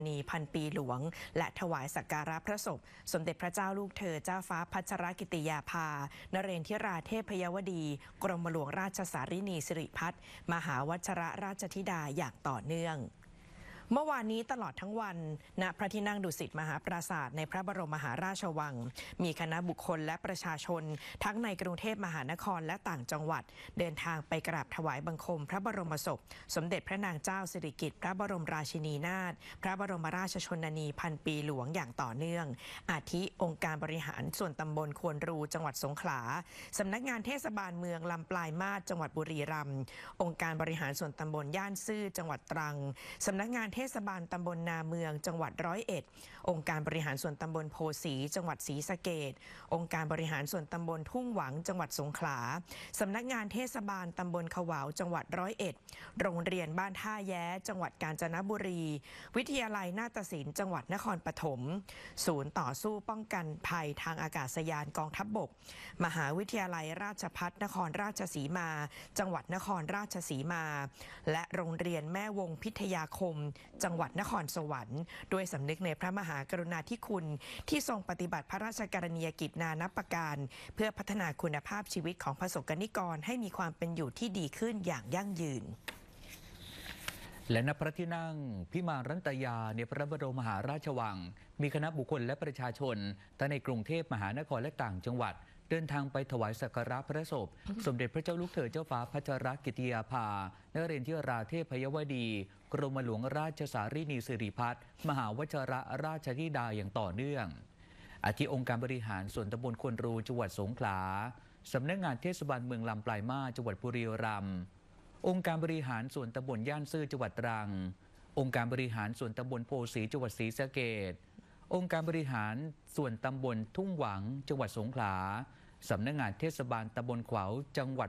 นีพันปีหลวงและถวายสักการะพระศพสมเด็จพระเจ้าลูกเธอเจ้าฟ้าพัชรกิติยาภานเรนทิราเทพยวดีกรมหลวงราชสารินีสิริพัฒน์มหาวชรราชธิดาอย่างต่อเนื่องเมื่อวานนี้ตลอดทั้งวันณพระที่นั่งดุสิตมหาปราสาทในพระบรมมหาราชวังมีคณะบุคคลและประชาชนทั้งในกรุงเทพมหานครและต่างจังหวัดเดินทางไปกราบถวายบังคมพระบรมศพสมเด็จพระนางเจ้าสิริกิติ์พระบรมราชินีนาถพระบรมราชชนนีพันปีหลวงอย่างต่อเนื่องอาทิองค์การบริหารส่วนตำบลควนรูจังหวัดสงขลาสำนักงานเทศบาลเมืองลำปลายมาศจังหวัดบุรีรัมย์องค์การบริหารส่วนตำบลย่านซื่อจังหวัดตรังสำนักงานเทศบาลตำบลนาเมืองจังหวัด101องค์การบริหารส่วนตำบลโพสีจังหวัดศรีสะเกษองค์การบริหารส่วนตำบลทุ่งหวังจังหวัดสงขลาสำนักงานเทศบาลตำบลขวาวจังหวัด101โรงเรียนบ้านท่าแย้จังหวัดกาญจนบุรีวิทยาลัยนาฏศิลป์จังหวัดนครปฐมศูนย์ต่อสู้ป้องกันภัยทางอากาศยานกองทัพบกมหาวิทยาลัยราชภัฏนครราชสีมาจังหวัดนครราชสีมาและโรงเรียนแม่วงพิทยาคมจังหวัดนครสวรรค์ด้วยสำนึกในพระมหากรุณาธิคุณที่ทรงปฏิบัติพระราชกรณียกิจนานับประการเพื่อพัฒนาคุณภาพชีวิตของประสบกนิกรให้มีความเป็นอยู่ที่ดีขึ้นอย่างยั่งยืนและณพระที่นั่งพิมานรัตยาในพระบรมมหาราชวังมีคณะบุคคลและประชาชนทั้งในกรุงเทพมหานครและต่างจังหวัดเดินทางไปถวายสักการะพระศพสมเด็จพระเจ้าลูกเธอเจ้าฟ้าพัชรกิติยาภานเรนทิราเทพยวดีกรมหลวงราชสารินีสิริพัฒน์มหาวชรราชธิดาอย่างต่อเนื่องอาทิองค์การบริหารส่วนตำบลควนรูจังหวัดสงขลาสำนักงานเทศบาลเมืองลำปลายมาศจังหวัดบุรีรัมย์องค์การบริหารส่วนตำบลย่านซื่อจังหวัดตรังองค์การบริหารส่วนตำบลโพสีจังหวัดศรีสะเกษองค์การบริหารส่วนตำบลทุ่งหวังจังหวัดสงขลาสำนักงานเทศบาลตำบลขวาวจังหวัด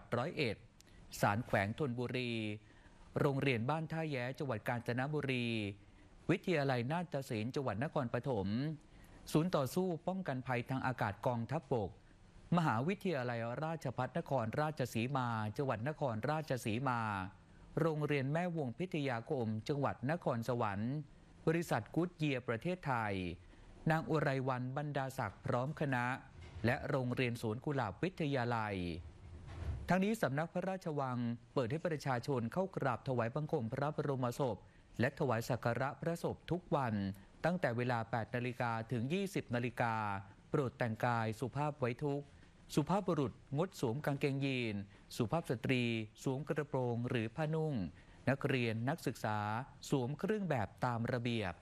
101ศาลแขวงธนบุรีโรงเรียนบ้านท่าแย้จังหวัดกาญจนบุรีวิทยาลัยนาฏศิลป์จังหวัดนครปฐมศูนย์ต่อสู้ป้องกันภัยทางอากาศกองทัพบกมหาวิทยาลัยราชภัฏนครราชสีมาจังหวัดนครราชสีมาโรงเรียนแม่วงพิทยาคมจังหวัดนครสวรรค์บริษัทกู๊ดเยียร์ประเทศไทยนางอุไรวรรณบรรดาศักดิ์พร้อมคณะและโรงเรียนสวนกุหลาบวิทยาลัยทั้งนี้สำนักพระราชวังเปิดให้ประชาชนเข้ากราบถวายบังคมพระบรมศพและถวายสักการะพระศพทุกวันตั้งแต่เวลา 8 นาฬิกาถึง 20 นาฬิกาโปรดแต่งกายสุภาพไว้ทุกข์สุภาพบุรุษงดสวมกางเกงยีนสุภาพสตรีสวมกระโปรงหรือผ้านุ่งนักเรียนนักศึกษาสวมเครื่องแบบตามระเบียบ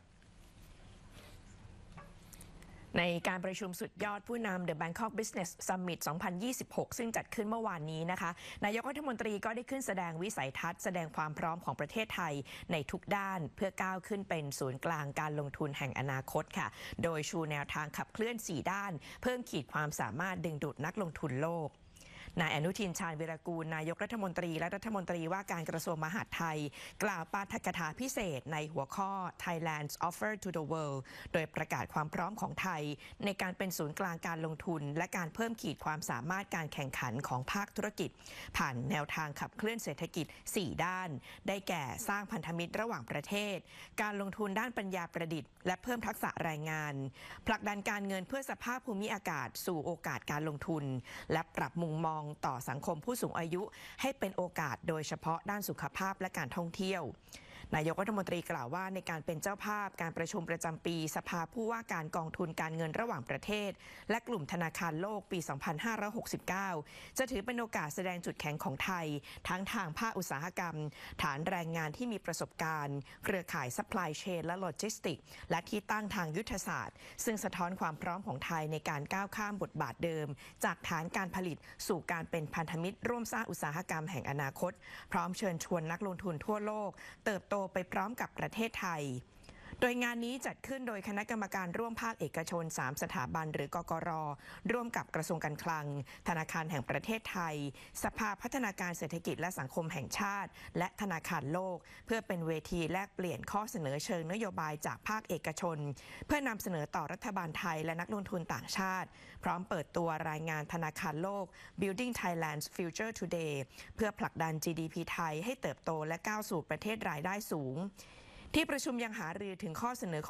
ในการประชุมสุดยอดผู้นำ The Bangkok Business Summit 2026 ซึ่งจัดขึ้นเมื่อวานนี้นะคะนายกรัฐมนตรีก็ได้ขึ้นแสดงวิสัยทัศน์แสดงความพร้อมของประเทศไทยในทุกด้านเพื่อก้าวขึ้นเป็นศูนย์กลางการลงทุนแห่งอนาคตค่ะโดยชูแนวทางขับเคลื่อน 4 ด้านเพิ่มขีดความสามารถดึงดูดนักลงทุนโลกนายอนุทินชาญวิรากูลนายกรัฐมนตรีและรัฐมนตรีว่าการกระทรวงมหาดไทยกล่าวปาฐกถาพิเศษในหัวข้อ Thailand's Offer to the World โดยประกาศความพร้อมของไทยในการเป็นศูนย์กลางการลงทุนและการเพิ่มขีดความสามารถการแข่งขันของภาคธุรกิจผ่านแนวทางขับเคลื่อนเศรษฐกิจ 4 ด้านได้แก่สร้างพันธมิตรระหว่างประเทศการลงทุนด้านปัญญาประดิษฐ์และเพิ่มทักษะแรงงานผลักดันการเงินเพื่อสภาพภูมิอากาศสู่โอกาสการลงทุนและปรับมุมมองต่อสังคมผู้สูงอายุให้เป็นโอกาสโดยเฉพาะด้านสุขภาพและการท่องเที่ยวนายกรัฐมนตรีกล่าวว่าในการเป็นเจ้าภาพการประชุมประจำปีสภาผู้ว่าการกองทุนการเงินระหว่างประเทศและกลุ่มธนาคารโลกปี 2569 จะถือเป็นโอกาสแสดงจุดแข็งของไทยทั้งทางภาคอุตสาหกรรมฐานแรงงานที่มีประสบการณ์เครือข่ายซัพพลายเชนและโลจิสติกและที่ตั้งทางยุทธศาสตร์ซึ่งสะท้อนความพร้อมของไทยในการก้าวข้ามบทบาทเดิมจากฐานการผลิตสู่การเป็นพันธมิตรร่วมสร้างอุตสาหกรรมแห่งอนาคตพร้อมเชิญชวนนักลงทุนทั่วโลกเติบโตไปพร้อมกับประเทศไทยโดยงานนี้จัดขึ้นโดยคณะกรรมการร่วมภาคเอกชน3สถาบันหรือกกร.ร่วมกับกระทรวงการคลังธนาคารแห่งประเทศไทยสภาพัฒนาการเศรษฐกิจและสังคมแห่งชาติและธนาคารโลกเพื่อเป็นเวทีแลกเปลี่ยนข้อเสนอเชิงนโยบายจากภาคเอกชนเพื่อนำเสนอต่อรัฐบาลไทยและนักลงทุนต่างชาติพร้อมเปิดตัวรายงานธนาคารโลก Building Thailand's Future Today เพื่อผลักดัน GDP ไทยให้เติบโตและก้าวสู่ประเทศรายได้สูงที่ประชุมยังหารือถึงข้อเสนอ